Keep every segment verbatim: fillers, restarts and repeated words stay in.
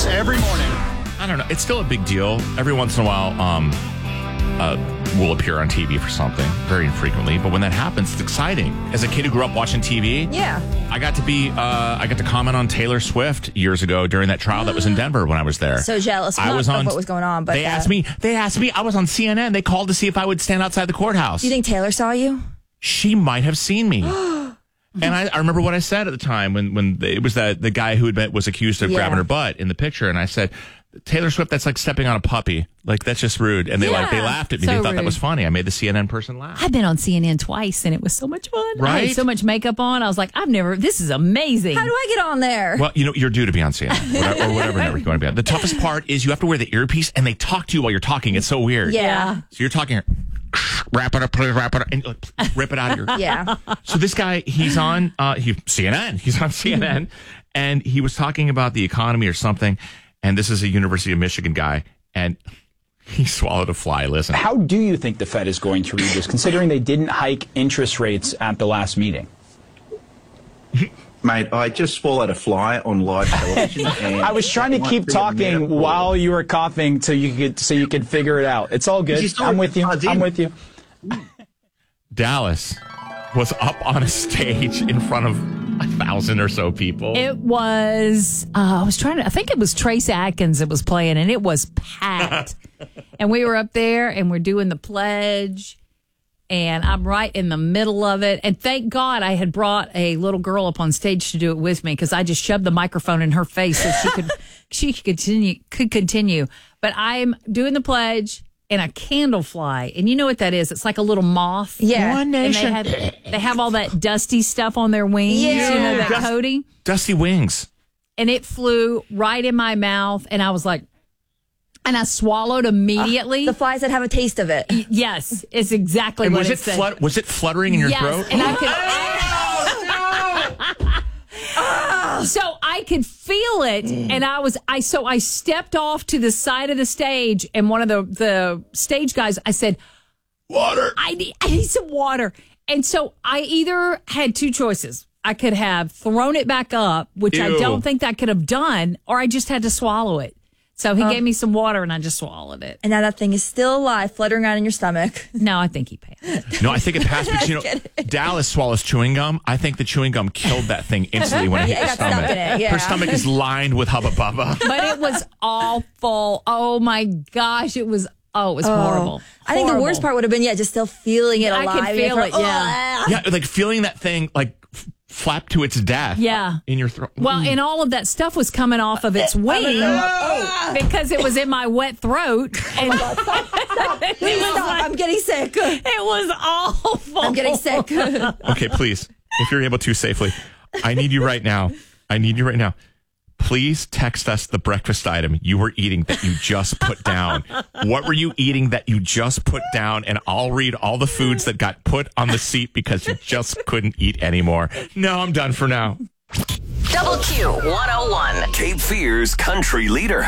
us every morning. I don't know. It's still a big deal. Every once in a while, um, uh, we'll appear on T V for something, very infrequently. But when that happens, it's exciting. As a kid who grew up watching T V, Yeah. I got to be, uh, I got to comment on Taylor Swift years ago during that trial that was in Denver when I was there. So jealous. I Not was of on. what was going on, but they uh, asked me. They asked me. I was on C N N. They called to see if I would stand outside the courthouse. Do you think Taylor saw you? She might have seen me. And I, I remember what I said at the time when, when it was that the guy who had been, was accused of Yeah. grabbing her butt in the picture. And I said, Taylor Swift, that's like stepping on a puppy. Like, that's just rude. And they Yeah. like they laughed at me. So they thought rude. that was funny. I made the C N N person laugh. I've been on C N N twice, and it was so much fun. I Right? had so much makeup on. I was like, I've never, this is amazing. How do I get on there? Well, you know, you're due to be on C N N whatever, or whatever network you want to be on. The toughest part is you have to wear the earpiece and they talk to you while you're talking. It's so weird. Yeah. So you're talking, wrap it up, please, wrap it up, and like, rip it out of your. Yeah. So this guy, he's on uh, he, C N N. He's on C N N, and he was talking about the economy or something. And this is a University of Michigan guy, and he swallowed a fly. Listen. How do you think the Fed is going to read this, considering they didn't hike interest rates at the last meeting? Mate, I just swallowed a fly on live television. And I was trying to it keep might be a talking metaphor. while you were coughing so you could so you could figure it out. It's all good. You still I'm with you. buzzed in. I'm with you. Dallas was up on a stage in front of a thousand or so people. It was, uh, I was trying to, I think it was Trace Atkins that was playing, and it was packed. And we were up there, and we're doing the pledge, and I'm right in the middle of it. And thank God I had brought a little girl up on stage to do it with me, because I just shoved the microphone in her face so she could she could continue could continue. But I'm doing the pledge, and a candle fly, and you know what that is? It's like a little moth. Yeah. One And nation. they have they have all that dusty stuff on their wings, Yeah. you know, that Dust- coating. Dusty wings. And it flew right in my mouth, and I was like, and I swallowed immediately. The flies that have a taste of it. Yes, it's exactly And what was it, it said. flut- was it fluttering in your yes, throat? and I could. So I could feel it, and I was I so I stepped off to the side of the stage, and one of the the stage guys, I said, Water. I need I need some water. And so I either had two choices. I could have thrown it back up, which I Ew. don't think I could have done, or I just had to swallow it. So he gave me some water, and I just swallowed it. And now that thing is still alive, fluttering around in your stomach. No, I think he passed. No, I think it passed because, you know, Dallas swallows chewing gum. I think the chewing gum killed that thing instantly when it hit Yeah, her it got stuck stomach. in it, yeah. Her stomach is lined with Hubba Bubba. But it was awful. Oh my gosh, it was. Oh, it was horrible. I think the worst Horrible. part would have been, yeah, just still feeling it I alive. could feel Yeah, it, for- yeah. Yeah, like feeling that thing like f- flap to its death. Yeah. In your throat. Well, and all of that stuff was coming off of its wing because it was in my wet throat. And it, Please was stop. like- I'm getting sick. it was awful. I'm getting sick. Okay, please, if you're able to safely, I need you right now. I need you right now. Please text us the breakfast item you were eating that you just put down. What were you eating that you just put down? And I'll read all the foods that got put on the seat because you just couldn't eat anymore. No, I'm done for now. Double Q one oh one. Cape Fear's country leader.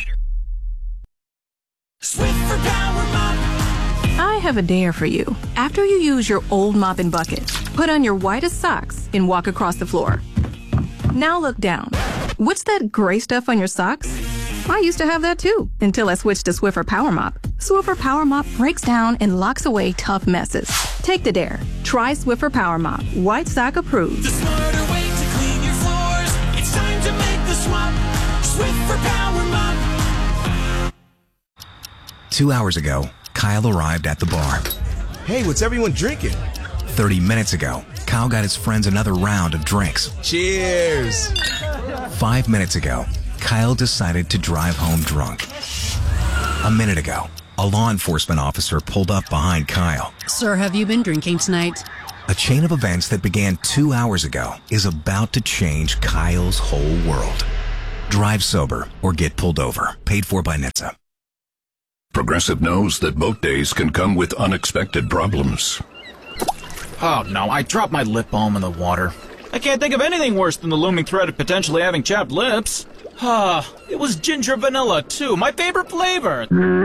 Swiffer Power Mop. I have a dare for you. After you use your old mop and bucket, put on your whitest socks and walk across the floor. Now look down. What's that gray stuff on your socks? I used to have that too, until I switched to Swiffer Power Mop. Swiffer Power Mop breaks down and locks away tough messes. Take the dare. Try Swiffer Power Mop. White sock approved. The smarter way to clean your floors. It's time to make the swap. Swiffer Power Mop. Two hours ago, Kyle arrived at the bar. Hey, what's everyone drinking? Thirty minutes ago, Kyle got his friends another round of drinks. Cheers! Five minutes ago, Kyle decided to drive home drunk. A minute ago, a law enforcement officer pulled up behind Kyle. Sir, have you been drinking tonight? A chain of events that began two hours ago is about to change Kyle's whole world. Drive sober or get pulled over. Paid for by N H T S A. Progressive knows that boat days can come with unexpected problems. Oh no, I dropped my lip balm in the water. I can't think of anything worse than the looming threat of potentially having chapped lips. Ah, it was ginger vanilla too, my favorite flavor.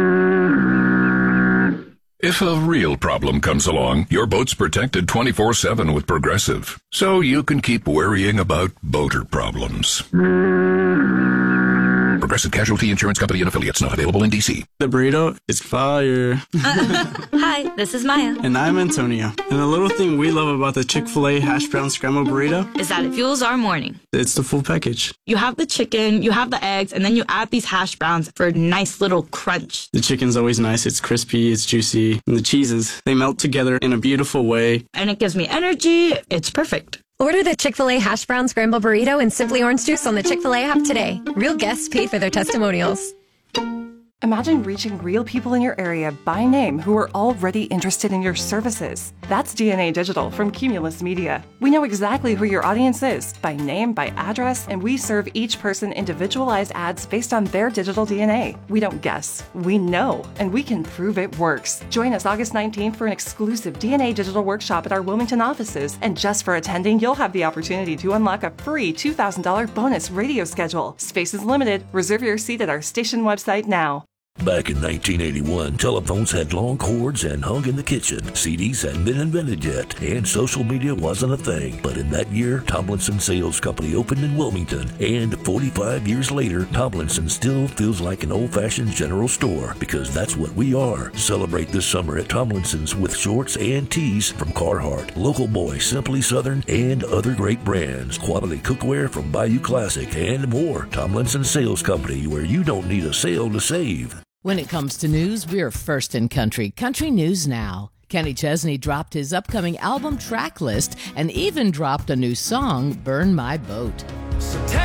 If a real problem comes along, your boat's protected twenty-four seven with Progressive, so you can keep worrying about boater problems. Progressive Casualty Insurance Company and Affiliates. Not available in D C. The burrito is fire. Hi, this is Maya. And I'm Antonio. And the little thing we love about the Chick-fil-A hash brown scramble burrito Is that it fuels our morning. It's the full package. You have the chicken, you have the eggs, and then you add these hash browns for a nice little crunch. The chicken's always nice. It's crispy, it's juicy. And the cheeses, they melt together in a beautiful way. And it gives me energy. It's perfect. Order the Chick-fil-A hash brown scramble burrito and Simply Orange Juice on the Chick-fil-A app today. Real guests paid for their testimonials. Imagine reaching real people in your area by name who are already interested in your services. That's D N A Digital from Cumulus Media. We know exactly who your audience is by name, by address, and we serve each person individualized ads based on their digital D N A. We don't guess, we know, and we can prove it works. Join us August nineteenth for an exclusive D N A Digital workshop at our Wilmington offices. And just for attending, you'll have the opportunity to unlock a free two thousand dollars bonus radio schedule. Space is limited. Reserve your seat at our station website now. Back in nineteen eighty-one, telephones had long cords and hung in the kitchen. C Ds hadn't been invented yet, and social media wasn't a thing. But in that year, Tomlinson Sales Company opened in Wilmington, and forty-five years later, Tomlinson still feels like an old-fashioned general store, because that's what we are. Celebrate this summer at Tomlinson's with shorts and tees from Carhartt, Local Boy, Simply Southern, and other great brands. Quality cookware from Bayou Classic, and more. Tomlinson Sales Company, where you don't need a sale to save. When it comes to news, we're first in country. Country News Now. Kenny Chesney dropped his upcoming album track list and even dropped a new song, Burn My Boat.